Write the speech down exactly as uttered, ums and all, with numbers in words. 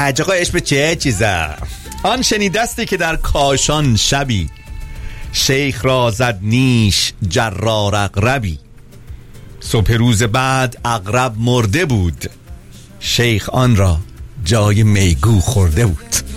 حج آقا عشق چه چیزه؟ آن شنیدستی که در کاشان شبی، شیخ را زد نیش جرار اقربی. صبح روز بعد اقرب مرده بود، شیخ آن را جای میگو خورده بود.